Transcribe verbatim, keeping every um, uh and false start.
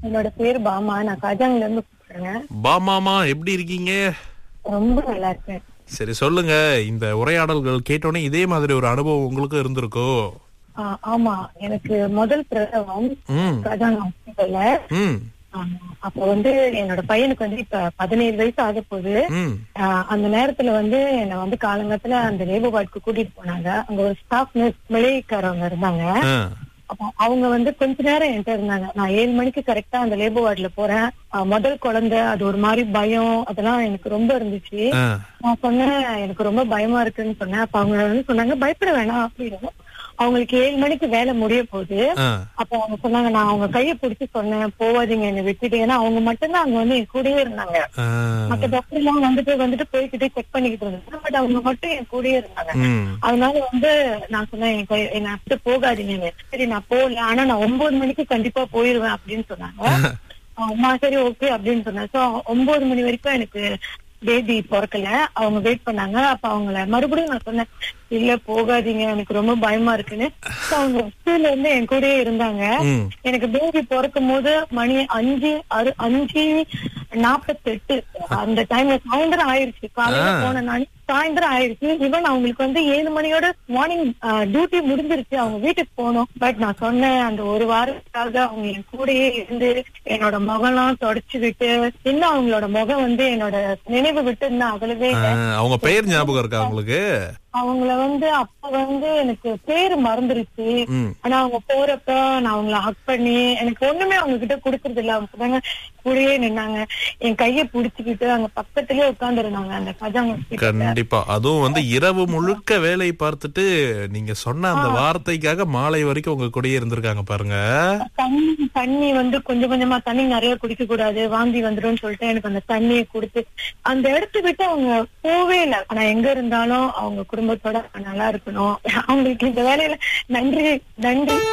என்னோட பேர் பாமா. நான் காஜாங்ல இருந்து கூப்பிடுறேன். பாமாமா, எப்படி இருக்கீங்க? ரொம்ப நல்லா இருக்கேன். சரி, சொல்லுங்க. இந்த உரையாடல்கள் கேட்டோன்னே இதே மாதிரி ஒரு அனுபவம் உங்களுக்கு இருந்திருக்கோ? ஆ, ஆமா, எனக்கு முதல் பிரசவம் ம் காஜாங் ஹாஸ்பிட்டல்ல. ம் அப்ப வந்து என்னோட பையனுக்கு வந்து இப்ப பதினேழு வயசு ஆக போகுது. ம் ஆஹ் அந்த நேரத்துல வந்து என்ன வந்து காலங்கத்துல அந்த லேபர் வார்டுக்கு கூட்டிட்டு போனாங்க. அங்க ஒரு ஸ்டாஃப் நர்ஸ் மளிகைக்காரவங்க இருந்தாங்க. ஆ, அப்ப அவங்க வந்து கொஞ்ச நேரம் என்கிட்ட இருந்தாங்க. நான் ஏழு மணிக்கு கரெக்டா அந்த லேபர் வார்டுல போறேன். ஆஹ் முதல் குழந்தை, அது ஒரு மாதிரி பயம், அதெல்லாம் எனக்கு ரொம்ப இருந்துச்சு. ஆ. நான் சொன்னேன் எனக்கு ரொம்ப பயமா இருக்குன்னு சொன்னேன். அப்ப அவங்க வந்து சொன்னாங்க பயப்பட வேணாம் அப்படின்னு. அவங்களுக்கு ஏழு மணிக்கு வேலை முடிய போகுது. ஆ. அப்ப அவங்க சொன்னாங்க, நான் அவங்க கையை பிடிச்சு சொன்னேன் போவாதீங்க என்னை விட்டுட்டு. ஏன்னா அவங்க மட்டும்தான் அங்க வந்து என் கூடயே இருந்தாங்க. ஆ. மத்த டாக்டர் எல்லாம் வந்துட்டு வந்துட்டு போய்கிட்டே செக் பண்ணிக்கிட்டு இருந்தாங்க. பட் அவங்க மட்டும் என் கூடயே இருந்தாங்க. ம் அதனால வந்து நான் சொன்னேன் என் கை- என்னை அப்படி போகாதீங்க. சரி நான் போகல, ஆனா நான் ஒன்பது மணிக்கு கண்டிப்பா போயிருவேன் அப்படின்னு சொன்னாங்க. அம்மா சரி ஓகே அப்படின்னு சொன்னேன். சோ ஒன்பது மணி வரைக்கும் எனக்கு பேபி பிறக்கல. அவங்க வெயிட் பண்ணாங்க. அப்ப அவங்கள மறுபடியும் நான் சொன்னேன் இல்ல போகாதீங்க எனக்கு ரொம்ப பயமா இருக்குன்னு. So, அவங்க ஸ்கூல்ல இருந்து என் கூடயே இருந்தாங்க. ம் எனக்கு பேபி பிறக்கும் போது மணி அஞ்சு அறு- அஞ்சு நாப்பத்தி எட்டு அந்த டைம்ல சாயந்தரம் ஆயிருச்சு. காலையில ஆ. போன நான் சாயந்தரம் ஆயிருச்சு. ஈவன் அவங்களுக்கு வந்து ஏழு மணியோட மார்னிங் டியூட்டி முடிஞ்சிருச்சு. அவங்க வீட்டுக்கு போகணும். பட் நான் சொன்னேன் அந்த ஒரு வாரத்துக்காக அவங்க என் கூடயே இருந்து என்னோட முகம்லாம் தொடச்சு விட்டு, இன்னும் அவங்களோட முகம் வந்து என்னோட நினைவு விட்டு இன்னும் அகலவே ஆ, இல்லை. அவங்க பெயர் ஞாபகம் இருக்கா உங்களுக்கு? அவங்கள வந்து அப்ப வந்து எனக்கு பேரு மறந்துருச்சு. ம் ஆனா அவங்க போறப்ப நான் அவங்கள ஹக் பண்ணி, எனக்கு ஒண்ணுமே அவங்க கிட்ட குடுக்கறது இல்ல. அவங்க சொன்னாங்க கூடயே நின்னாங்க. என் கைய புடிச்சுக்கிட்டு அங்க பக்கத்திலேயே உட்கார்ந்து இருந்தாங்க அந்த கஜாங் ஹாஸ்பிட்டல்ல. கண்டிப்பா. அதுவும் வந்து இரவு முழுக்க வேலை பார்த்துட்டு நீங்க சொன்ன அந்த வார்த்தைக்காக மாலை வரைக்கும் உங்க கூடயே இருந்திருக்காங்க பாருங்க. தண்ணி தண்ணி வந்து கொஞ்சம் கொஞ்சமா தண்ணி நிறைய குடிக்க கூடாது, வாந்தி வந்துடும் சொல்லிட்டு எனக்கு அந்த தண்ணியை கொடுத்து அந்த இடத்த விட்டு அவங்க போவே இல்லை. ஆனா எங்க இருந்தாலும் அவங்க குடும்பத்தோட நல்லா இருக்கணும். அவங்களுக்கு இந்த வேலையில நன்றி நன்றி.